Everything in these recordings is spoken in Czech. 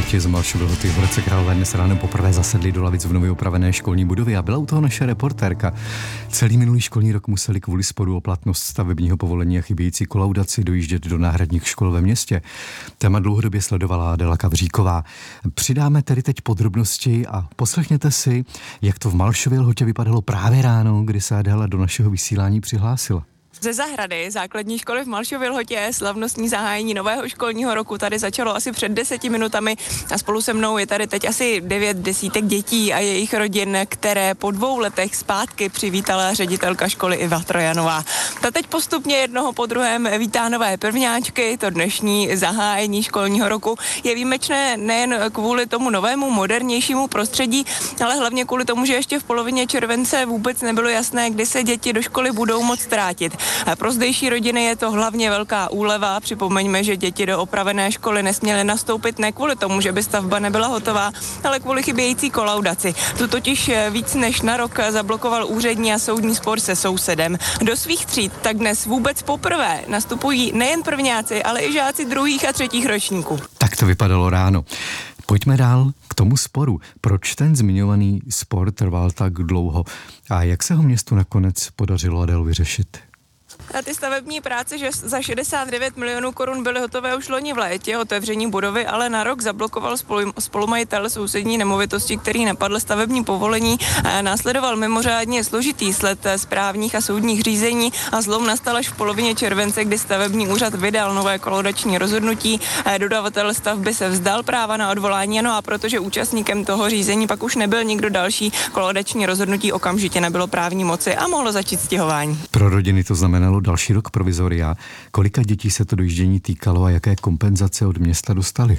Děti z Malšovy Lhoty v Hradci Králové dnes ráno poprvé zasedly do lavic v nově opravené školní budově a byla u toho naše reportérka. Celý minulý školní rok museli kvůli sporu o platnost stavebního povolení a chybějící kolaudaci dojíždět do náhradních škol ve městě. Téma dlouhodobě sledovala Adela Kavříková. Přidáme tedy teď podrobnosti a poslechněte si, jak to v Malšově Lhotě vypadalo právě ráno, kdy se Adela do našeho vysílání přihlásila. Ze zahrady základní školy v Malšově Lhotě slavnostní zahájení nového školního roku tady začalo asi před 10 minutami a spolu se mnou je tady teď asi 9 desítek dětí a jejich rodin, které po 2 letech zpátky přivítala ředitelka školy Iva Trojanová. Ta teď postupně jednoho po druhém vítá nové prvňáčky. To dnešní zahájení školního roku je výjimečné nejen kvůli tomu novému, modernějšímu prostředí, ale hlavně kvůli tomu, že ještě v polovině července vůbec nebylo jasné, kdy se děti do školy budou moct vrátit. Pro zdejší rodiny je to hlavně velká úleva. Připomeňme, že děti do opravené školy nesměly nastoupit ne kvůli tomu, že by stavba nebyla hotová, ale kvůli chybějící kolaudaci. Tu totiž víc než na rok zablokoval úřední a soudní spor se sousedem. Do svých tříd tak dnes vůbec poprvé nastupují nejen prvňáci, ale i žáci 2. a 3. ročníků. Tak to vypadalo ráno. Pojďme dál k tomu sporu. Proč ten zmiňovaný spor trval tak dlouho a jak se ho městu nakonec podařilo, Adel, vyřešit? A ty stavební práce, že za 69 milionů korun byly hotové už loni v létě, otevření budovy, ale na rok zablokoval spolumajitel sousední nemovitosti, který napadl stavební povolení. Následoval mimořádně složitý sled správních a soudních řízení a zlom nastal až v polovině července, kdy stavební úřad vydal nové kolaudační rozhodnutí. Dodavatel stavby se vzdal práva na odvolání, no a protože účastníkem toho řízení pak už nebyl nikdo další, kolaudační rozhodnutí okamžitě nebylo právní moci a mohlo začít stěhování. Pro rodiny to znamenalo další rok provizoria. Kolika dětí se to dojíždění týkalo a jaké kompenzace od města dostali?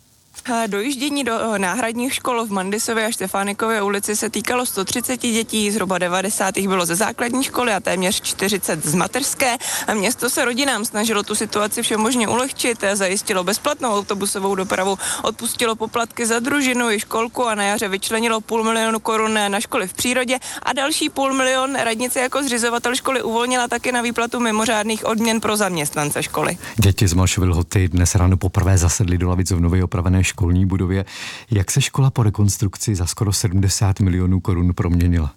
Dojíždění do náhradních škol v Mandisově a Štefánikově ulici se týkalo 130 dětí, zhruba 90 bylo ze základní školy a téměř 40 z mateřské. A město se rodinám snažilo tu situaci všemožně ulehčit, zajistilo bezplatnou autobusovou dopravu, odpustilo poplatky za družinu i školku a na jaře vyčlenilo 500 000 korun na školy v přírodě a další 500 000 radnice jako zřizovatel školy uvolnila taky na výplatu mimořádných odměn pro zaměstnance školy. Děti z Malšovy Lhoty dnes ráno poprvé zasedly do lavic v nově opravené školní budově. Jak se škola po rekonstrukci za skoro 70 milionů korun proměnila?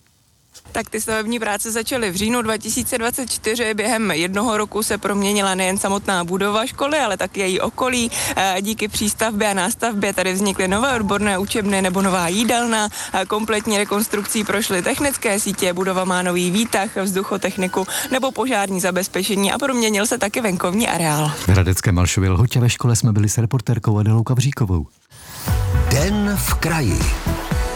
Tak ty stavební práce začaly v říjnu 2024. Během 1 roku se proměnila nejen samotná budova školy, ale taky její okolí. Díky přístavbě a nástavbě tady vznikly nové odborné učebny nebo nová jídelna. Kompletní rekonstrukcí prošly technické sítě, budova má nový výtah, vzduchotechniku nebo požární zabezpečení a proměnil se taky venkovní areál. V hradecké Malšově Lhotě ve škole jsme byli s reportérkou Adelou Kavříkovou. Den v kraji.